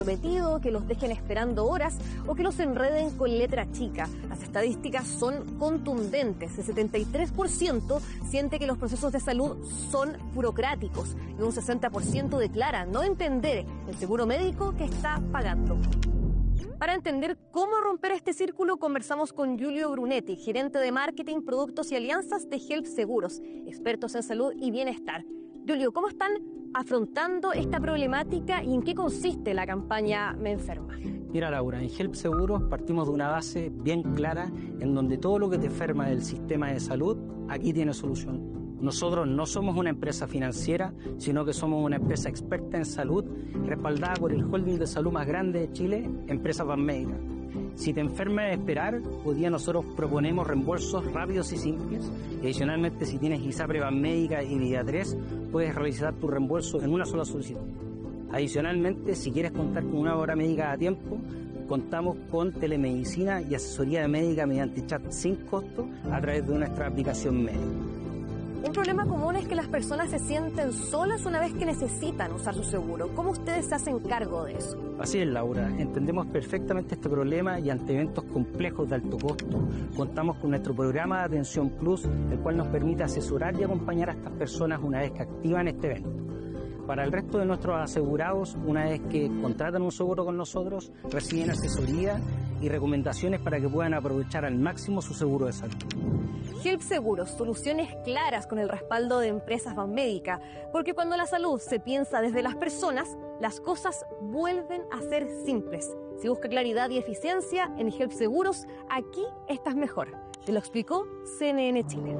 prometido, que los dejen esperando horas o que los enreden con letra chica. Las estadísticas son contundentes. El 73% siente que los procesos de salud son burocráticos y un 60% declara no entender el seguro médico que está pagando. Para entender cómo romper este círculo, conversamos con Giulio Brunetti, gerente de marketing, productos y alianzas de Help Seguros, expertos en salud y bienestar. Giulio, ¿cómo están afrontando esta problemática y en qué consiste la campaña Me Enferma? Mira, Laura, en Help Seguros partimos de una base bien clara en donde todo lo que te enferma del sistema de salud, aquí tiene solución. Nosotros no somos una empresa financiera, sino que somos una empresa experta en salud, respaldada por el holding de salud más grande de Chile, Empresas Banmédica. Si te enfermas de esperar, hoy día nosotros proponemos reembolsos rápidos y simples. Y adicionalmente, si tienes ISAPRE Banmédica y Vida 3, puedes realizar tu reembolso en una sola solicitud. Adicionalmente, si quieres contar con una hora médica a tiempo, contamos con telemedicina y asesoría médica mediante chat sin costo a través de nuestra aplicación médica. Un problema común es que las personas se sienten solas una vez que necesitan usar su seguro. ¿Cómo ustedes se hacen cargo de eso? Así es, Laura. Entendemos perfectamente este problema y ante eventos complejos de alto costo, contamos con nuestro programa de Atención Plus, el cual nos permite asesorar y acompañar a estas personas una vez que activan este evento. Para el resto de nuestros asegurados, una vez que contratan un seguro con nosotros, reciben asesoría y recomendaciones para que puedan aprovechar al máximo su seguro de salud. Help Seguros, soluciones claras con el respaldo de Empresas Banmédica, porque cuando la salud se piensa desde las personas, las cosas vuelven a ser simples. Si busca claridad y eficiencia en Help Seguros, aquí estás mejor. Te lo explicó CNN Chile.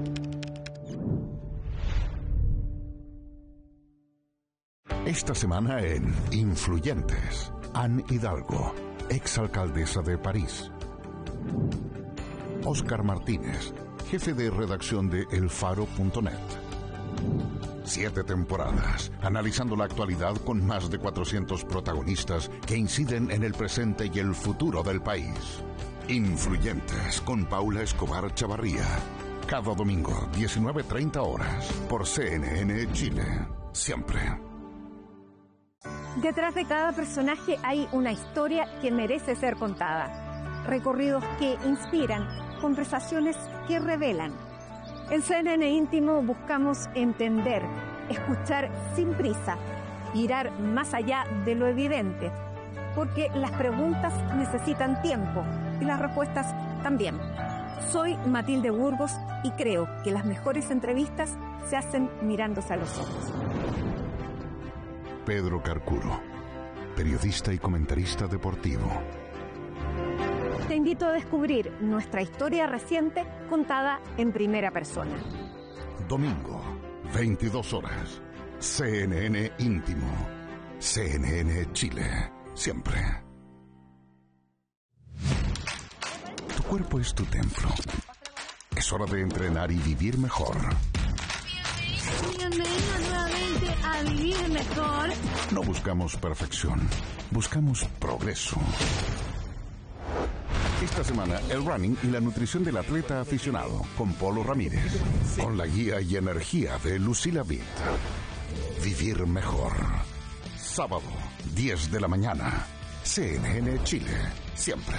Esta semana en Influyentes, Anne Hidalgo, exalcaldesa de París. Óscar Martínez, jefe de redacción de elfaro.net. 7 temporadas, analizando la actualidad con más de 400 protagonistas que inciden en el presente y el futuro del país. Influyentes, con Paula Escobar Chavarría. Cada domingo, 19:30 horas, por CNN Chile. Siempre. Detrás de cada personaje hay una historia que merece ser contada. Recorridos que inspiran, conversaciones que revelan. En CNN Íntimo buscamos entender, escuchar sin prisa, mirar más allá de lo evidente, porque las preguntas necesitan tiempo y las respuestas también. Soy Matilde Burgos y creo que las mejores entrevistas se hacen mirándose a los ojos. Pedro Carcuro, periodista y comentarista deportivo. Te invito a descubrir nuestra historia reciente contada en primera persona. Domingo, 22 horas. CNN Íntimo. CNN Chile. Siempre. Tu cuerpo es tu templo. Es hora de entrenar y vivir mejor. Bienvenido nuevamente a Vivir Mejor. No buscamos perfección, buscamos progreso. Esta semana, el running y la nutrición del atleta aficionado, con Polo Ramírez. Con la guía y energía de Lucila Vitt. Vivir mejor. Sábado, 10 de la mañana. CNN Chile. Siempre.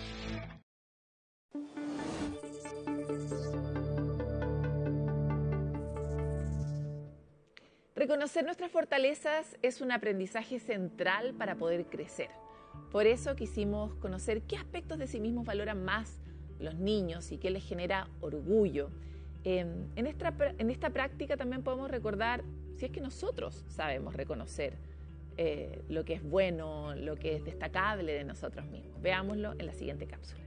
Reconocer nuestras fortalezas es un aprendizaje central para poder crecer. Por eso quisimos conocer qué aspectos de sí mismos valoran más los niños y qué les genera orgullo. En esta práctica también podemos recordar si es que nosotros sabemos reconocer lo que es bueno, lo que es destacable de nosotros mismos. Veámoslo en la siguiente cápsula.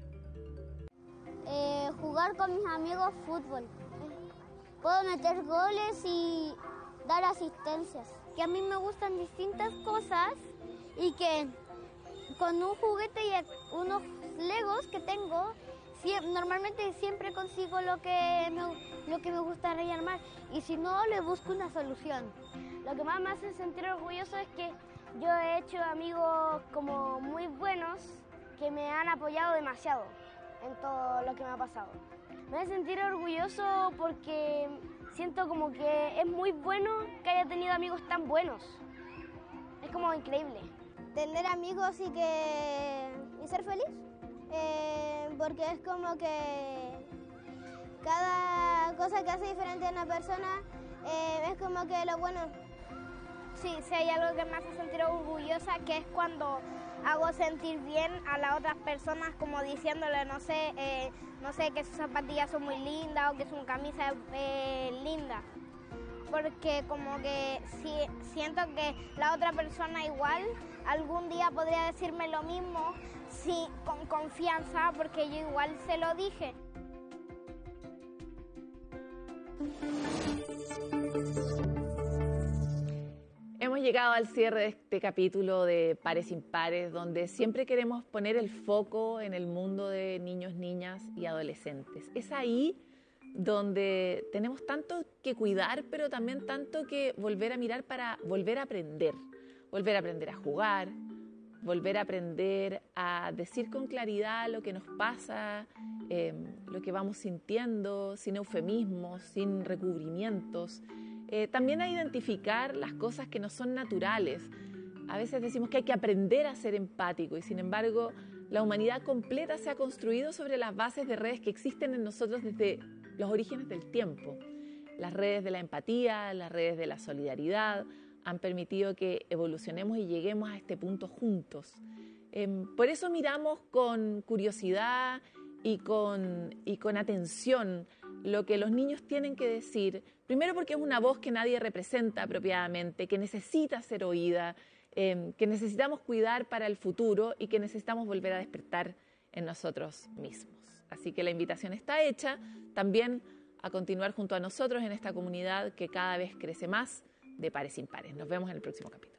Jugar con mis amigos fútbol. Puedo meter goles y dar asistencias. Que a mí me gustan distintas cosas y que con un juguete y unos legos que tengo, normalmente siempre consigo lo que me gusta rearmar y si no, le busco una solución. Lo que más me hace sentir orgulloso es que yo he hecho amigos como muy buenos que me han apoyado demasiado en todo lo que me ha pasado. Me hace sentir orgulloso porque siento como que es muy bueno que haya tenido amigos tan buenos. Es como increíble. tener amigos y ser feliz. Porque es como que cada cosa que hace diferente a una persona es como que lo bueno. Sí, si hay algo que me hace sentir orgullosa, que es cuando hago sentir bien a las otras personas, como diciéndole, no sé, que sus zapatillas son muy lindas o que su camisa es linda. Porque como que siento que la otra persona igual algún día podría decirme lo mismo, sí, con confianza, porque yo igual se lo dije. Hemos llegado al cierre de este capítulo de Pares Impares, donde siempre queremos poner el foco en el mundo de niños, niñas y adolescentes. Es ahí donde tenemos tanto que cuidar, pero también tanto que volver a mirar para volver a aprender a jugar, volver a aprender a decir con claridad lo que nos pasa, lo que vamos sintiendo, sin eufemismos, sin recubrimientos. También a identificar las cosas que no son naturales. A veces decimos que hay que aprender a ser empático y sin embargo la humanidad completa se ha construido sobre las bases de redes que existen en nosotros desde los orígenes del tiempo. Las redes de la empatía, las redes de la solidaridad han permitido que evolucionemos y lleguemos a este punto juntos. Por eso miramos con curiosidad y con atención lo que los niños tienen que decir, primero porque es una voz que nadie representa apropiadamente, que necesita ser oída, que necesitamos cuidar para el futuro y que necesitamos volver a despertar en nosotros mismos. Así que la invitación está hecha también a continuar junto a nosotros en esta comunidad que cada vez crece más de Pares Impares. Nos vemos en el próximo capítulo.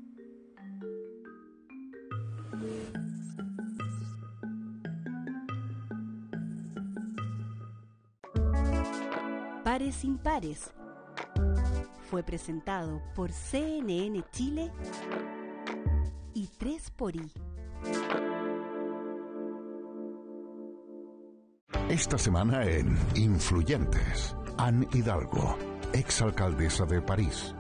Pares Impares fue presentado por CNN Chile y 3xI. Esta semana en Influyentes, Anne Hidalgo, exalcaldesa de París.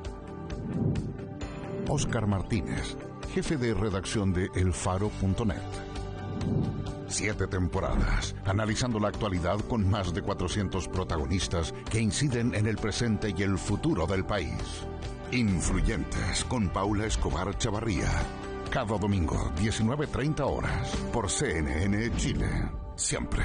Óscar Martínez, jefe de redacción de elfaro.net. 7 temporadas, analizando la actualidad con más de 400 protagonistas que inciden en el presente y el futuro del país. Influyentes con Paula Escobar Chavarría. Cada domingo, 19:30 horas, por CNN Chile. Siempre.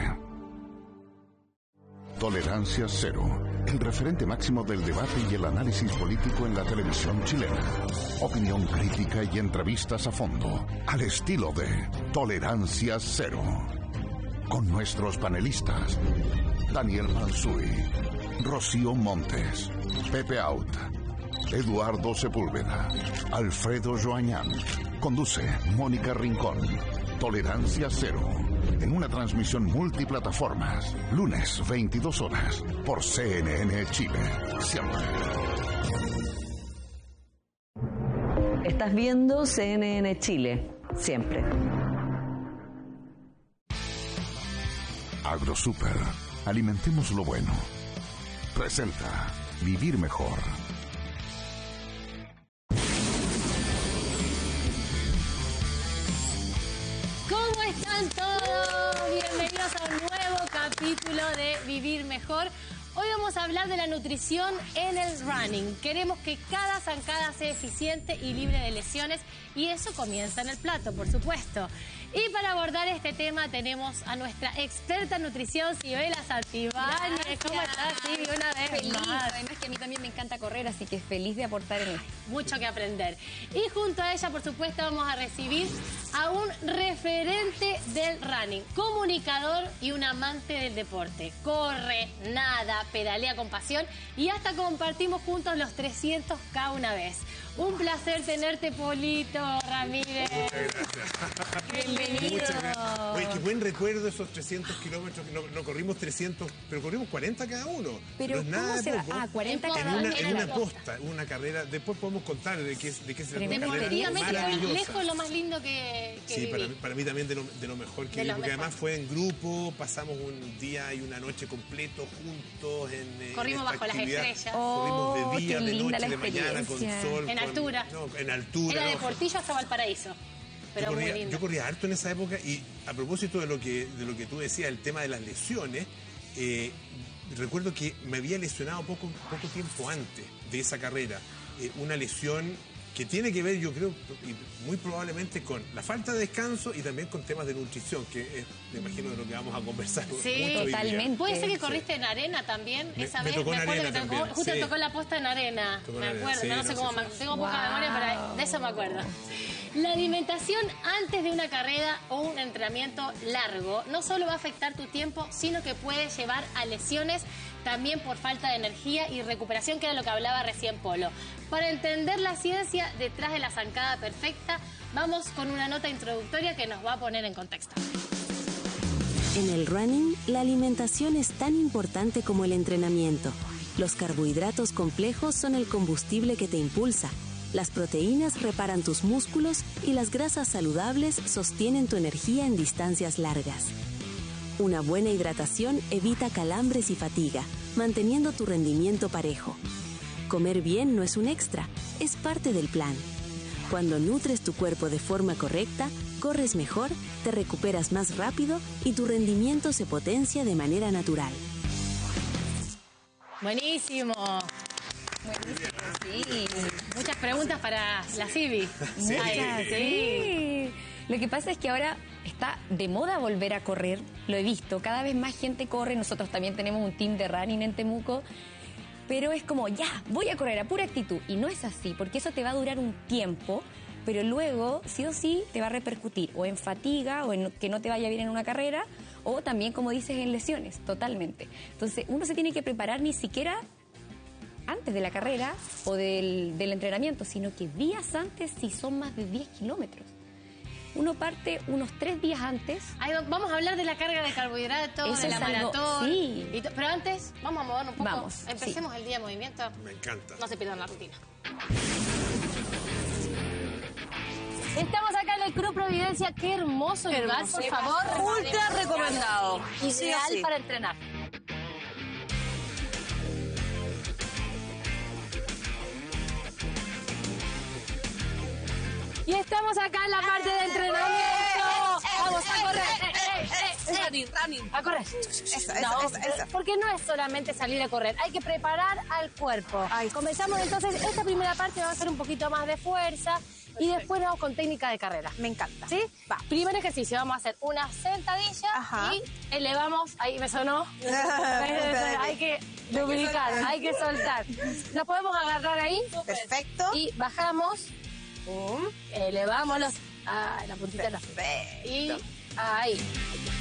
Tolerancia Cero, el referente máximo del debate y el análisis político en la televisión chilena. Opinión crítica y entrevistas a fondo, al estilo de Tolerancia Cero. Con nuestros panelistas, Daniel Mansuy, Rocío Montes, Pepe Out, Eduardo Sepúlveda, Alfredo Joañán. Conduce Mónica Rincón. Tolerancia Cero, en una transmisión multiplataformas, lunes 22 horas, por CNN Chile. Siempre. Estás viendo CNN Chile. Siempre. AgroSuper, alimentemos lo bueno. Presenta Vivir Mejor. ¿Cómo están todos? Bienvenidos a un nuevo capítulo de Vivir Mejor. Hoy vamos a hablar de la nutrición en el running. Queremos que cada zancada sea eficiente y libre de lesiones y eso comienza en el plato, por supuesto. Y para abordar este tema tenemos a nuestra experta en nutrición, Sibela Santibáñez. ¿Cómo estás, Sibi? Una vez feliz más. Además que a mí también me encanta correr, así que feliz de aportar en esto. Mucho que aprender. Y junto a ella, por supuesto, vamos a recibir a un referente del running, comunicador y un amante del deporte. Corre, nada, pedalea con pasión y hasta compartimos juntos los 300K una vez. Un placer tenerte, Polito Ramírez. Bienvenido. Muchas gracias. Oye, qué buen recuerdo esos 300 kilómetros. No corrimos 300, pero corrimos 40 cada uno. Pero no es nada ¿cómo se de va? poco. Ah, 40 en cada uno. una posta, una carrera. Después podemos contar de qué se trata. Una carrera Deportivamente fue maravillosa. lejos lo más lindo que Sí, viví. para mí también de lo mejor que vi, porque además fue en grupo, pasamos un día y una noche completo juntos corrimos en esta bajo las actividad. estrellas. Corrimos de día, qué de linda noche, la de mañana, con experiencia. sol. En altura. En altura. Era de ¿no? Portillo hasta Valparaíso. Pero muy lindo. Yo corría harto en esa época y a propósito de lo que tú decías, el tema de las lesiones, recuerdo que me había lesionado poco tiempo antes de esa carrera. Una lesión que tiene que ver, yo creo, muy probablemente con la falta de descanso y también con temas de nutrición, que es, me imagino, de lo que vamos a conversar mucho hoy día. Totalmente. ¿Puede ser que corriste en arena también? Esa me vez tocó en acuerdo arena que también, justo sí. tocó la posta en arena. Tocó en Me arena, acuerdo, sí, no sé cómo, tengo poca memoria, pero de eso me acuerdo. La alimentación antes de una carrera o un entrenamiento largo no solo va a afectar tu tiempo, sino que puede llevar a lesiones también por falta de energía y recuperación, que era lo que hablaba recién Polo. Para entender la ciencia detrás de la zancada perfecta, vamos con una nota introductoria que nos va a poner en contexto. En el running, la alimentación es tan importante como el entrenamiento. Los carbohidratos complejos son el combustible que te impulsa. Las proteínas reparan tus músculos y las grasas saludables sostienen tu energía en distancias largas. Una buena hidratación evita calambres y fatiga, manteniendo tu rendimiento parejo. Comer bien no es un extra, es parte del plan. Cuando nutres tu cuerpo de forma correcta, corres mejor, te recuperas más rápido y tu rendimiento se potencia de manera natural. Buenísimo. Sí. Muchas preguntas para la Civi. Sí. Lo que pasa es que ahora está de moda volver a correr. Lo he visto. Cada vez más gente corre. Nosotros también tenemos un team de running en Temuco. Pero es como, ya, voy a correr a pura actitud. Y no es así, porque eso te va a durar un tiempo, pero luego, sí o sí, te va a repercutir o en fatiga o en que no te vaya bien en una carrera, o también, como dices, en lesiones, totalmente. Entonces, uno se tiene que preparar ni siquiera antes de la carrera o del entrenamiento, sino que días antes si son más de 10 kilómetros. Uno parte unos 3 días antes. Ahí vamos a hablar de la carga de carbohidratos, Eso de la es algo, maratón. sí. Pero antes, vamos a movernos un poco. Vamos, Empecemos el día de movimiento. Me encanta. No se pierdan la rutina. Estamos acá en el Club Providencia. Qué hermoso lugar, por favor. Ultra recomendado. Ideal Sí. para entrenar. Y estamos acá en la parte de entrenamiento. Vamos a correr. Running. A correr. Porque no es solamente salir a correr, hay que preparar al cuerpo. Comenzamos entonces, esta primera parte va a ser un poquito más de fuerza y después vamos con técnica de carrera. Me encanta. ¿Sí? Va. Primer ejercicio, vamos a hacer una sentadilla y elevamos, ahí me sonó. Hay que lubricar, hay que soltar. Nos podemos agarrar ahí. Perfecto. Y bajamos. Elevamos la puntita de la... Y ahí.